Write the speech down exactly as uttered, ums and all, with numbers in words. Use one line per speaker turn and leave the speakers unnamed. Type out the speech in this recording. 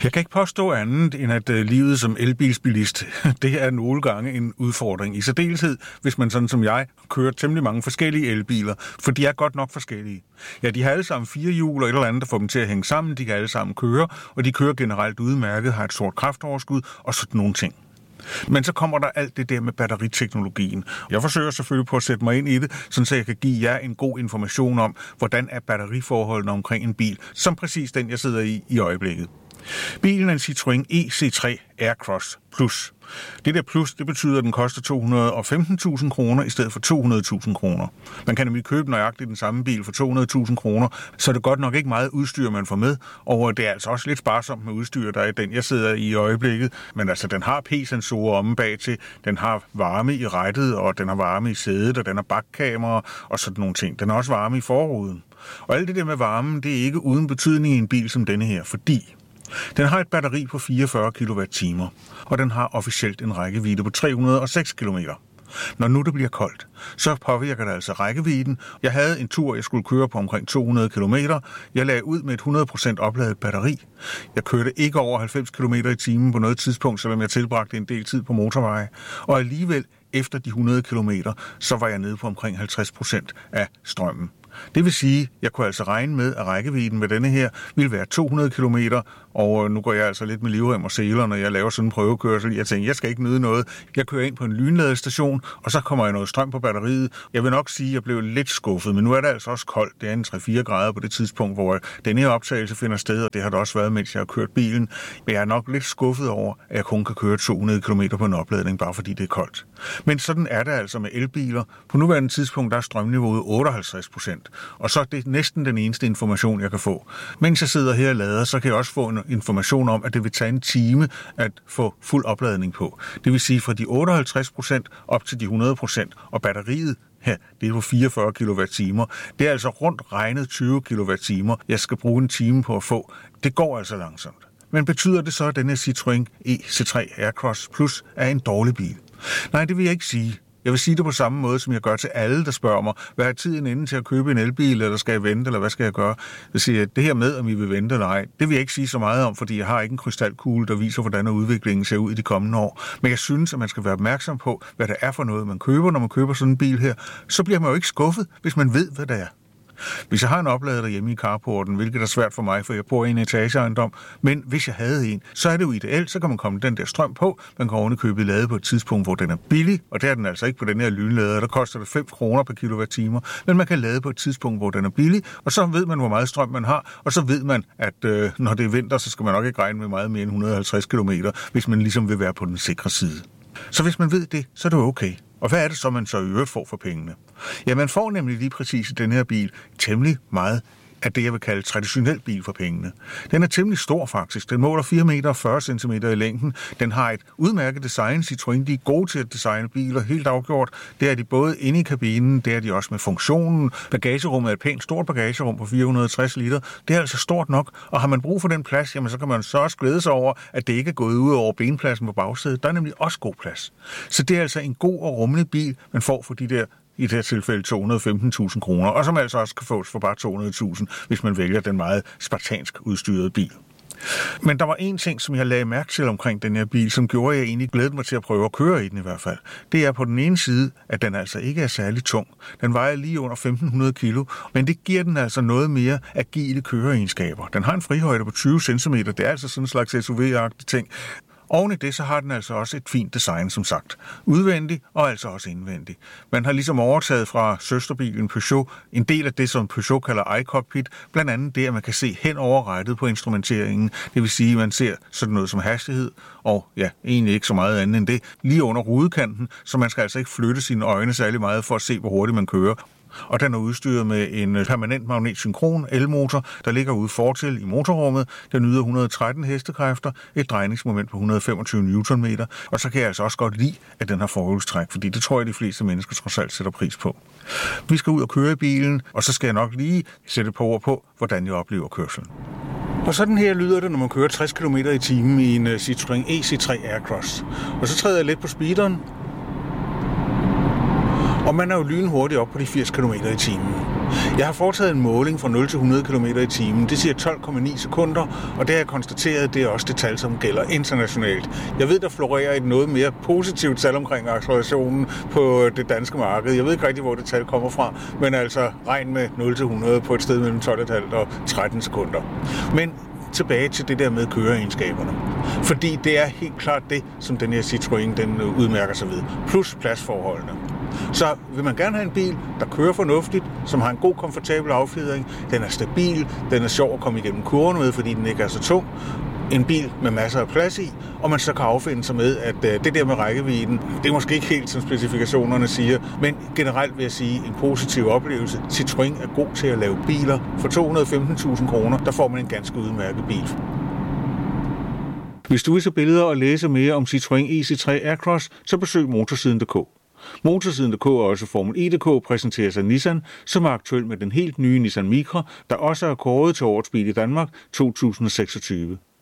Jeg kan ikke påstå andet, end at øh, livet som elbilsbilist, det er nogle gange en udfordring. I særdeleshed, hvis man sådan som jeg kører temmelig mange forskellige elbiler, for de er godt nok forskellige. Ja, de har alle sammen fire hjul og et eller andet, der får dem til at hænge sammen. De kan alle sammen køre, og de kører generelt udmærket, har et stort kraftoverskud og sådan nogle ting. Men så kommer der alt det der med batteriteknologien. Jeg forsøger selvfølgelig på at sætte mig ind i det, så jeg kan give jer en god information om, hvordan er batteriforholdene omkring en bil, som præcis den, jeg sidder i i øjeblikket. Bilen er en Citroën E C tre Aircross Plus. Det der plus, det betyder, at den koster to hundrede og femten tusind kroner i stedet for to hundrede tusind kroner. Man kan nemlig købe nøjagtigt den samme bil for to hundrede tusind kroner, så er det godt nok ikke meget udstyr, man får med, og det er altså også lidt sparsomt med udstyr, der er den, jeg sidder i i øjeblikket. Men altså, den har P-sensorer omme bagtil, den har varme i rattet, og den har varme i sædet, og den har bakkamera og sådan nogle ting. Den har også varme i forruden. Og alt det der med varmen, det er ikke uden betydning i en bil som denne her, fordi den har et batteri på fireogfyrre kilowatt-timer, og den har officielt en rækkevidde på tre hundrede og seks kilometer. Når nu det bliver koldt, så påvirker det altså rækkevidden. Jeg havde en tur, jeg skulle køre på omkring to hundrede kilometer. Jeg lagde ud med et hundrede procent opladet batteri. Jeg kørte ikke over halvfems kilometer i timen på noget tidspunkt, selvom jeg tilbragte en del tid på motorveje. Og alligevel, efter de hundrede kilometer, så var jeg nede på omkring halvtreds procent af strømmen. Det vil sige, at jeg kunne altså regne med, at rækkevidden med denne her ville være to hundrede kilometer, og nu går jeg altså lidt med livrem og seler, når jeg laver sådan en prøvekørsel. Jeg tænker, jeg skal ikke nyde noget. Jeg kører ind på en lynladestation, og så kommer jeg noget strøm på batteriet. Jeg vil nok sige, at jeg blev lidt skuffet, men nu er det altså også koldt. Det er en tre til fire grader på det tidspunkt, hvor denne her optagelse finder sted, og det har det også været, mens jeg har kørt bilen. Men jeg er nok lidt skuffet over, at jeg kun kan køre to hundrede kilometer på en opladning, bare fordi det er koldt. Men sådan er det altså med elbiler. På nuværende tidspunkt der er strømniveauet otteoghalvtreds procent. Og så er det næsten den eneste information, jeg kan få. Mens jeg sidder her og lader, så kan jeg også få en information om, at det vil tage en time at få fuld opladning på. Det vil sige fra de otteoghalvtreds procent op til de hundrede procent. Og batteriet her, det er på fireogfyrre kilowatt-timer. Det er altså rundt regnet tyve kilowatt-timer, jeg skal bruge en time på at få. Det går altså langsomt. Men betyder det så, at denne Citroën E C tre Aircross Plus er en dårlig bil? Nej, det vil jeg ikke sige. Jeg vil sige det på samme måde, som jeg gør til alle, der spørger mig, hvad er tiden inde til at købe en elbil, eller skal jeg vente, eller hvad skal jeg gøre? Jeg siger, at det her med, om I vil vente eller ej, det vil jeg ikke sige så meget om, fordi jeg har ikke en krystalkugle, der viser, hvordan udviklingen ser ud i de kommende år. Men jeg synes, at man skal være opmærksom på, hvad det er for noget, man køber, når man køber sådan en bil her. Så bliver man jo ikke skuffet, hvis man ved, hvad det er. Hvis jeg har en oplader derhjemme i carporten, hvilket er svært for mig, for jeg bor i en etageejendom, men hvis jeg havde en, så er det jo ideelt, så kan man komme den der strøm på, man kan ovenikøbet lade på et tidspunkt, hvor den er billig, og det er den altså ikke på den her lynlader, der koster det fem kroner per kilowatt-timer, men man kan lade på et tidspunkt, hvor den er billig, og så ved man, hvor meget strøm man har, og så ved man, at øh, når det er vinter, så skal man nok ikke regne med meget mere end et hundrede og halvtreds kilometer, hvis man ligesom vil være på den sikre side. Så hvis man ved det, så er det okay. Og hvad er det så, man så i øvrigt får for pengene? Ja, man får nemlig lige præcis i den her bil temmelig meget af det, jeg vil kalde traditionel bil for pengene. Den er temmelig stor faktisk. Den måler fire meter og fyrre centimeter i længden. Den har et udmærket design. Citroën, de er gode til at designe biler, helt afgjort. Det er de både inde i kabinen, det er de også med funktionen. Bagagerummet er et pænt stort bagagerum på fire hundrede og tres liter. Det er altså stort nok, og har man brug for den plads, jamen så kan man så også glæde sig over, at det ikke er gået ud over benpladsen på bagsædet. Der er nemlig også god plads. Så det er altså en god og rummelig bil, man får for de der i det her tilfælde to hundrede og femten tusind kroner, og som altså også kan fås for bare to hundrede tusind, hvis man vælger den meget spartansk udstyrede bil. Men der var en ting, som jeg lagde mærke til omkring den her bil, som gjorde, at jeg egentlig glædede mig til at prøve at køre i den i hvert fald. Det er på den ene side, at den altså ikke er særlig tung. Den vejer lige under femten hundrede kilo, men det giver den altså noget mere agile køreegenskaber. Den har en frihøjde på tyve centimeter, det er altså sådan en slags S U V-agtig ting. Oven i det, så har den altså også et fint design, som sagt. Udvendig og altså også indvendig. Man har ligesom overtaget fra søsterbilen Peugeot en del af det, som Peugeot kalder iCockpit, blandt andet det, at man kan se hen over rettet på instrumenteringen. Det vil sige, at man ser sådan noget som hastighed, og ja, egentlig ikke så meget andet end det, lige under rudekanten, så man skal altså ikke flytte sine øjne særlig meget for at se, hvor hurtigt man kører. Og den er udstyret med en permanent magnetsynkron elmotor, der ligger ude fortil i motorrummet. Den yder et hundrede og tretten hestekræfter, et drejningsmoment på et hundrede og femogtyve newtonmeter. Og så kan jeg altså også godt lide, at den har forhjulstræk, fordi det tror jeg, de fleste mennesker trods alt sætter pris på. Vi skal ud og køre i bilen, og så skal jeg nok lige sætte på ord på, hvordan jeg oplever kørslen. Og sådan her lyder det, når man kører tres kilometer i timen i en Citroën E C tre Aircross. Og så træder jeg lidt på speederen, og man er jo lynhurtigt op på de firs kilometer i timen. Jeg har foretaget en måling fra nul til hundrede kilometer i timen. Det siger tolv komma ni sekunder, og det har jeg konstateret, det er også det tal, som gælder internationalt. Jeg ved, der florerer et noget mere positivt tal omkring accelerationen på det danske marked. Jeg ved ikke rigtig, hvor det tal kommer fra, men altså regn med nul til hundrede på et sted mellem tolv komma fem og tretten sekunder. Men tilbage til det der med køreegenskaberne. Fordi det er helt klart det, som den her Citroën den udmærker sig ved. Plus pladsforholdene. Så vil man gerne have en bil, der kører fornuftigt, som har en god, komfortabel affjedring, den er stabil, den er sjov at komme igennem kurven med, fordi den ikke er så tung, en bil med masser af plads i, og man så kan affinde sig med, at det der med rækkevidden, det er måske ikke helt, som specifikationerne siger, men generelt vil jeg sige, en positiv oplevelse. Citroën er god til at lave biler. For to hundrede og femten tusind kroner, der får man en ganske udmærket bil. Hvis du vil se billeder og læse mere om Citroën E C tre Aircross, så besøg motorsiden punktum d k. Motorsiden punktum d k og også Formel E punktum d k præsenteres af Nissan, som er aktuel med den helt nye Nissan Micra, der også er kåret til årets bil i Danmark to tusind og seksogtyve.